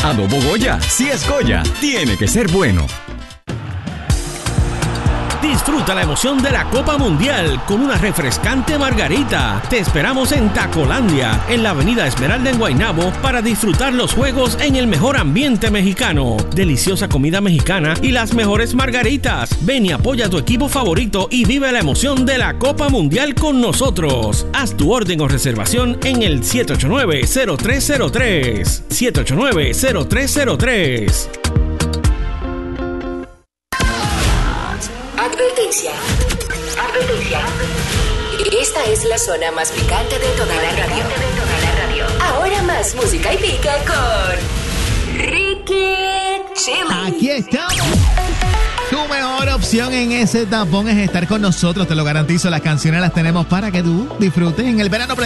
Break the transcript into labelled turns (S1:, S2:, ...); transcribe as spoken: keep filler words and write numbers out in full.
S1: Adobo Goya, si es Goya, tiene que ser bueno.
S2: Disfruta la emoción de la Copa Mundial con una refrescante margarita. Te esperamos en Tacolandia, en la avenida Esmeralda en Guaynabo, para disfrutar los juegos en el mejor ambiente mexicano. Deliciosa comida mexicana y las mejores margaritas. Ven y apoya a tu equipo favorito y vive la emoción de la Copa Mundial con nosotros. Haz tu orden o reservación en el siete ocho nueve, cero tres cero tres. siete ocho nueve, cero tres cero tres.
S3: Advertencia. Advertencia. Esta es la zona más picante de toda la radio. Ahora más música y pica con Ricky Chili.
S4: Aquí estamos. Tu mejor opción en ese tapón es estar con nosotros, te lo garantizo. Las canciones las tenemos para que tú disfrutes en el verano.